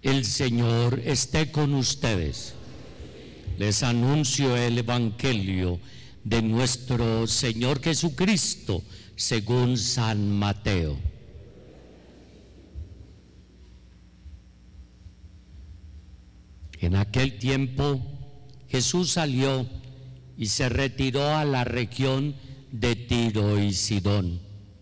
El Señor esté con ustedes. Les anuncio el Evangelio de nuestro Señor Jesucristo según San Mateo. En aquel tiempo Jesús salió y se retiró a la región de Tiro y Sidón.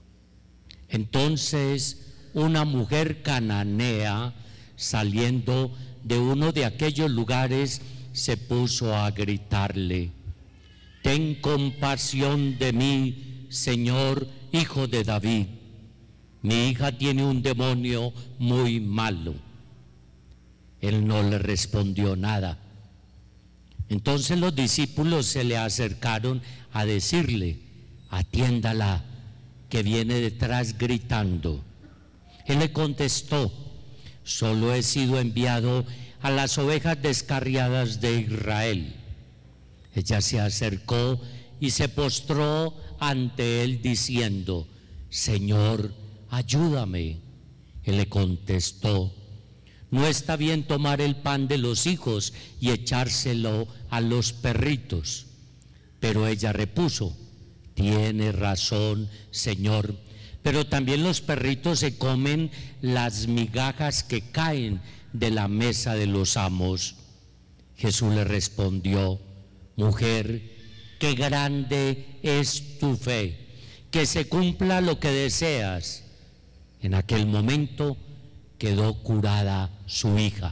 Entonces una mujer cananea, saliendo de uno de aquellos lugares, se puso a gritarle: «Ten compasión de mí, Señor, Hijo de David. Mi hija tiene un demonio muy malo». Él no le respondió nada. Entonces los discípulos se le acercaron a decirle: «Atiéndala, que viene detrás gritando». Él le contestó: «Solo he sido enviado a las ovejas descarriadas de Israel». Ella se acercó y se postró ante él diciendo: «Señor, ayúdame». Él le contestó: «No está bien tomar el pan de los hijos y echárselo a los perritos». Pero ella repuso: «Tiene razón, Señor, pero también los perritos se comen las migajas que caen de la mesa de los amos». Jesús le respondió: «Mujer, qué grande es tu fe, que se cumpla lo que deseas». En aquel momento quedó curada su hija.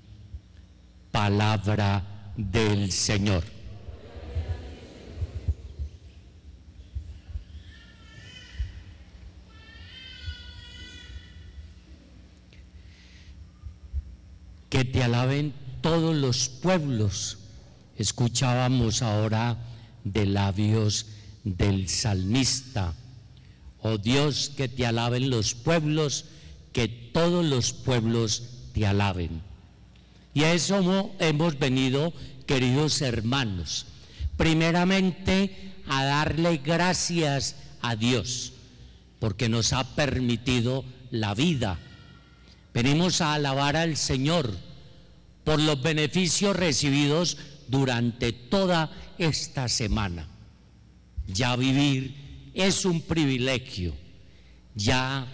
Palabra del Señor. Que te alaben todos los pueblos. Escuchábamos ahora de labios del salmista: «Oh Dios, que te alaben los pueblos, que todos los pueblos te alaben». Y a eso hemos venido, queridos hermanos, primeramente a darle gracias a Dios, porque nos ha permitido la vida. Venimos a alabar al Señor por los beneficios recibidos durante toda esta semana. Ya vivir es un privilegio, ya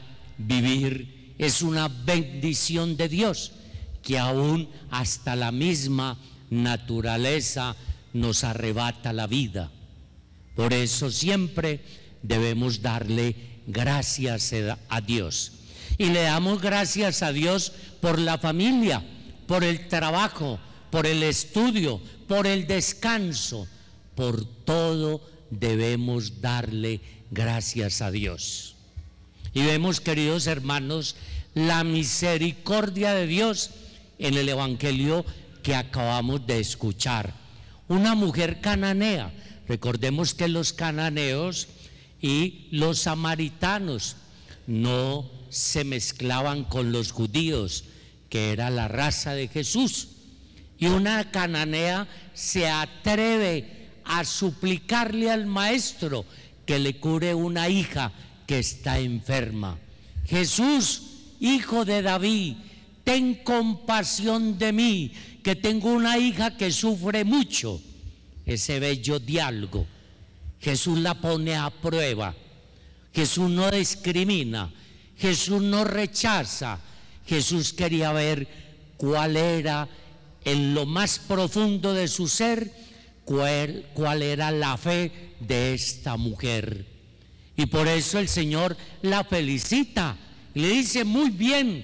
vivir es una bendición de Dios, que aún hasta la misma naturaleza nos arrebata la vida. Por eso siempre debemos darle gracias a Dios. Y le damos gracias a Dios por la familia, por el trabajo, por el estudio, por el descanso. Por todo debemos darle gracias a Dios. Y vemos, queridos hermanos, la misericordia de Dios en el Evangelio que acabamos de escuchar. Una mujer cananea. Recordemos que los cananeos y los samaritanos no se mezclaban con los judíos, que era la raza de Jesús. Y una cananea se atreve a suplicarle al maestro que le cure una hija que está enferma. «Jesús, Hijo de David, ten compasión de mí, que tengo una hija que sufre mucho». Ese bello diálogo, Jesús la pone a prueba. Jesús no discrimina, Jesús no rechaza. Jesús quería ver cuál era en lo más profundo de su ser, cuál era la fe de esta mujer. Y por eso el Señor la felicita y le dice: «Muy bien,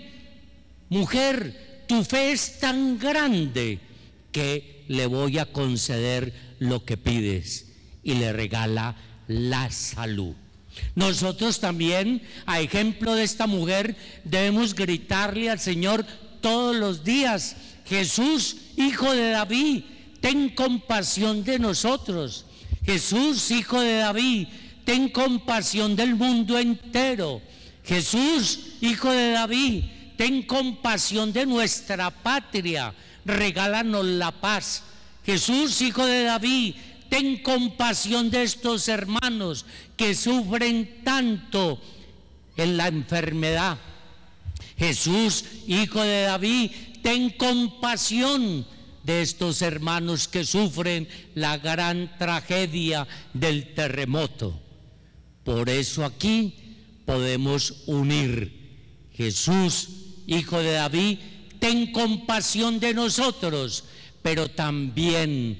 mujer, tu fe es tan grande que le voy a conceder lo que pides». Y le regala la salud. Nosotros también, a ejemplo de esta mujer, debemos gritarle al Señor todos los días: «Jesús, Hijo de David, ten compasión de nosotros. Jesús, Hijo de David, ten compasión del mundo entero. Jesús, Hijo de David, ten compasión de nuestra patria, regálanos la paz. Jesús, Hijo de David, ten compasión de estos hermanos que sufren tanto en la enfermedad. Jesús, Hijo de David, ten compasión de estos hermanos que sufren la gran tragedia del terremoto. Por eso aquí podemos unir: Jesús, Hijo de David, ten compasión de nosotros, pero también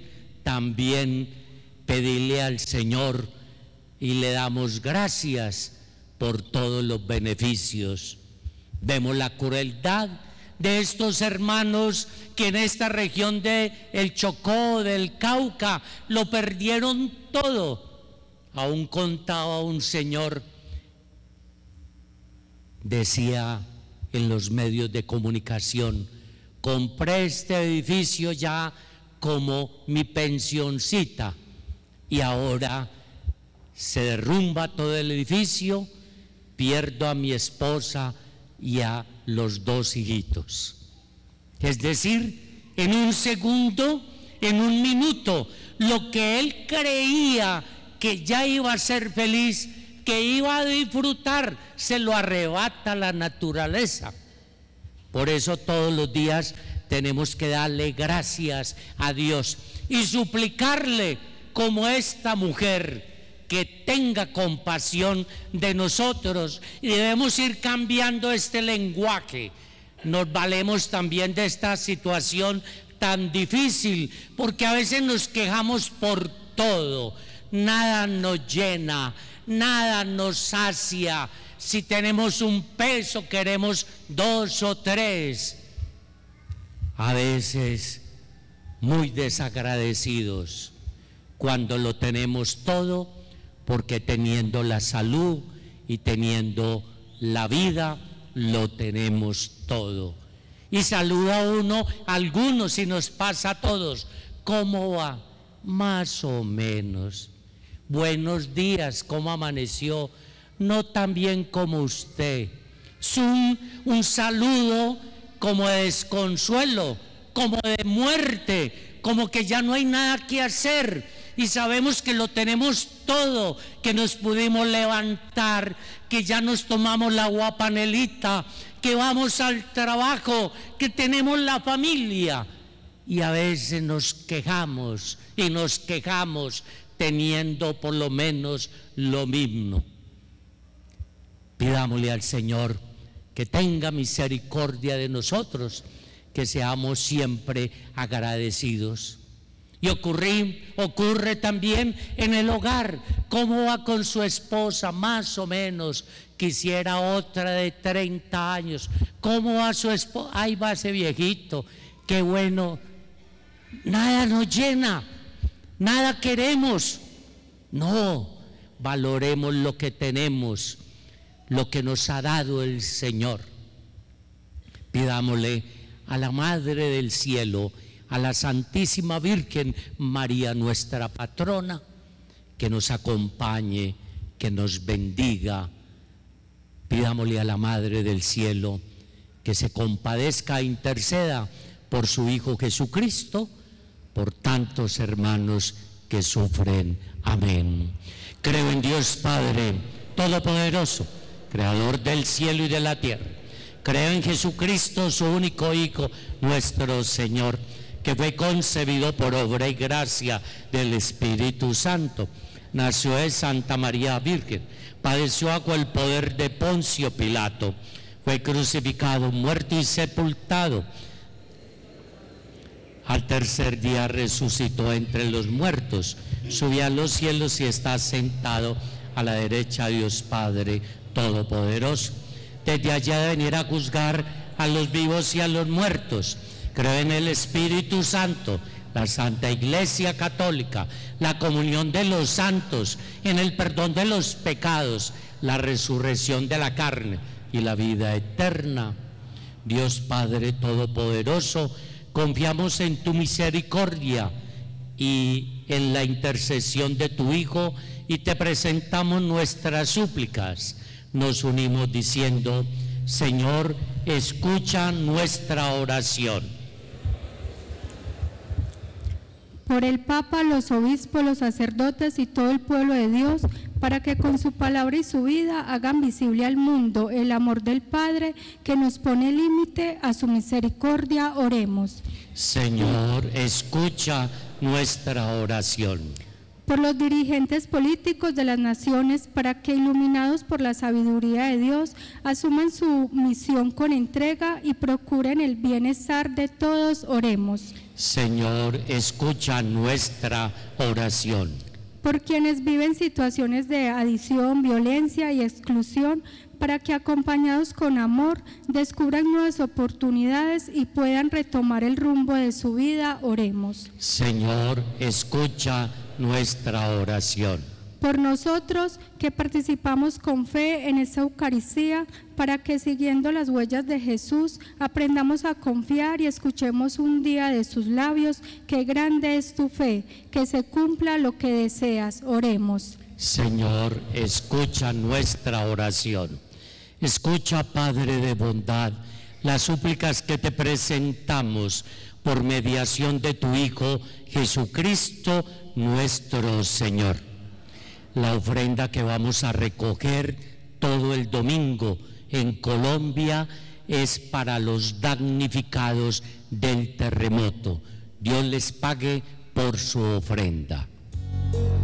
pedirle al Señor, y le damos gracias por todos los beneficios. Vemos la crueldad de estos hermanos que en esta región de el Chocó, del Cauca, lo perdieron todo. Aún contaba un señor, decía en los medios de comunicación: compré este edificio ya como mi pensioncita, y ahora se derrumba todo el edificio, pierdo a mi esposa y a los 2 hijitos. Es decir, en un segundo, en un minuto, lo que él creía que ya iba a ser feliz, que iba a disfrutar, se lo arrebata la naturaleza. Por eso todos los días tenemos que darle gracias a Dios y suplicarle, como esta mujer, que tenga compasión de nosotros. Y debemos ir cambiando este lenguaje. Nos valemos también de esta situación tan difícil, porque a veces nos quejamos por todo. Nada nos llena, nada nos sacia. Si tenemos un peso, queremos 2 o 3. A veces muy desagradecidos cuando lo tenemos todo, porque teniendo la salud y teniendo la vida, lo tenemos todo. Y saluda uno a algunos y nos pasa a todos: ¿cómo va? Más o menos. Buenos días, ¿cómo amaneció? No tan bien como usted. Es un saludo como de desconsuelo, como de muerte, como que ya no hay nada que hacer. Y sabemos que lo tenemos todo, que nos pudimos levantar, que ya nos tomamos la agua panelita, que vamos al trabajo, que tenemos la familia. Y a veces nos quejamos y nos quejamos teniendo por lo menos lo mismo. Pidámosle al Señor que tenga misericordia de nosotros, que seamos siempre agradecidos. Y ocurre también en el hogar. ¿Cómo va con su esposa? Más o menos. Quisiera otra de 30 años. ¿Cómo va su esposa? Ahí va ese viejito. Qué bueno. Nada nos llena. Nada queremos. No. Valoremos lo que tenemos, lo que nos ha dado el Señor. Pidámosle a la Madre del Cielo, a la Santísima Virgen María, nuestra patrona, que nos acompañe, que nos bendiga. Pidámosle a la Madre del Cielo que se compadezca e interceda por su Hijo Jesucristo, por tantos hermanos que sufren. Amén. Creo en Dios Padre Todopoderoso, Creador del cielo y de la tierra. Creo en Jesucristo, su único Hijo, nuestro Señor, que fue concebido por obra y gracia del Espíritu Santo. Nació de Santa María Virgen, padeció bajo el poder de Poncio Pilato, fue crucificado, muerto y sepultado. Al tercer día resucitó entre los muertos, subió a los cielos y está sentado a la derecha de Dios Padre Todopoderoso. Desde allá de venir a juzgar a los vivos y a los muertos. Creo en el Espíritu Santo, la Santa Iglesia Católica, la comunión de los santos, en el perdón de los pecados, la resurrección de la carne y la vida eterna. Dios Padre Todopoderoso, confiamos en tu misericordia y en la intercesión de tu Hijo, y te presentamos nuestras súplicas. Nos unimos diciendo: Señor, escucha nuestra oración. Por el Papa, los obispos, los sacerdotes y todo el pueblo de Dios, para que con su palabra y su vida hagan visible al mundo el amor del Padre que nos pone límite a su misericordia. Oremos. Señor, escucha nuestra oración. Por los dirigentes políticos de las naciones, para que, iluminados por la sabiduría de Dios, asuman su misión con entrega y procuren el bienestar de todos. Oremos. Señor, escucha nuestra oración. Por quienes viven situaciones de adicción, violencia y exclusión, para que, acompañados con amor, descubran nuevas oportunidades y puedan retomar el rumbo de su vida. Oremos. Señor, escucha nuestra oración. Por nosotros que participamos con fe en esta Eucaristía, para que, siguiendo las huellas de Jesús, aprendamos a confiar y escuchemos un día de sus labios: qué grande es tu fe, que se cumpla lo que deseas. Oremos. Señor, escucha nuestra oración. Escucha, Padre de bondad, las súplicas que te presentamos por mediación de tu Hijo Jesucristo nuestro Señor. La ofrenda que vamos a recoger todo el domingo en Colombia es para los damnificados del terremoto. Dios les pague por su ofrenda.